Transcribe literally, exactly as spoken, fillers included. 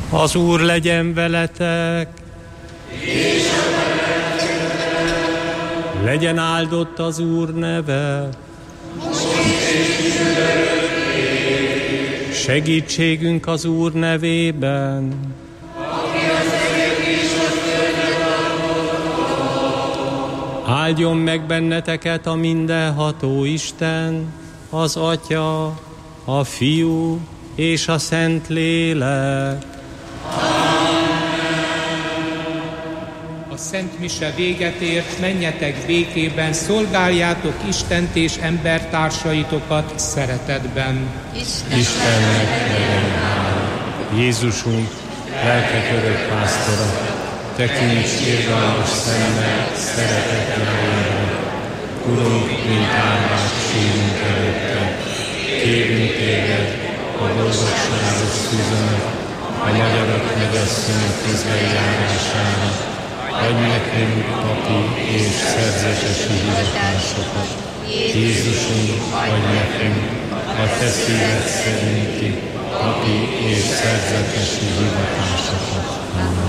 Az Úr legyen veletek. Legyen áldott az Úr neve. Segítségünk az Úr nevében. Áldjon meg benneteket a mindenható Isten, az Atya, a Fiú és a Szentlélek. A Szent Mise véget ért, menjetek békében, szolgáljátok Istent és embertársaitokat szeretetben. Istennek legyen hála. Jézusunk, lelkek örök pásztora, tekints irgalmas szemmel, szeretet irányára. Urunk, mint álmát sírunk előtte. Kérünk téged, a boldogságos szűzőnek, a magyarok megasszony közbenjárására. Adj nekünk papi és szerzetesi hivatásokat. Jézusunk, adj nekünk a te szíved szerinti papi és szerzetesi hivatásokat. Amen.